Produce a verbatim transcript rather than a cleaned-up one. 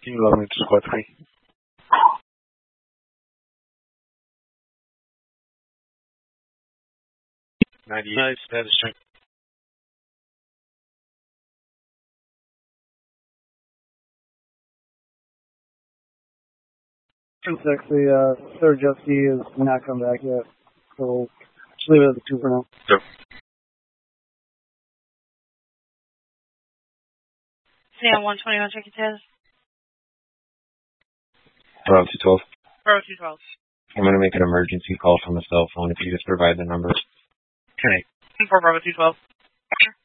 Can you log me to squad three? ninety-eight, status check. two six, the uh, third Jet Ski has not come back yet, so we'll just leave it at the two for now. Yep. Sam one twenty-one, check your status. Bravo two twelve. Bravo two twelve. I'm going to make an emergency call from a cell phone if you just provide the number. Okay. For Bravo two twelve.